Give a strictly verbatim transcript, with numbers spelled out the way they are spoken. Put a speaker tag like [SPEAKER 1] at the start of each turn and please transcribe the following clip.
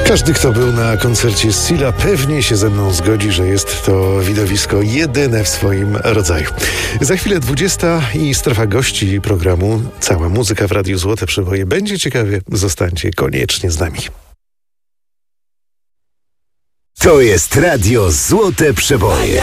[SPEAKER 1] Każdy, kto był na koncercie Sila, pewnie się ze mną zgodzi, że jest to widowisko jedyne w swoim rodzaju. Za chwilę dwudziesta i strefa gości programu Cała muzyka w Radiu Złote Przeboje. Będzie ciekawie, zostańcie koniecznie z nami.
[SPEAKER 2] To jest Radio Złote Przeboje.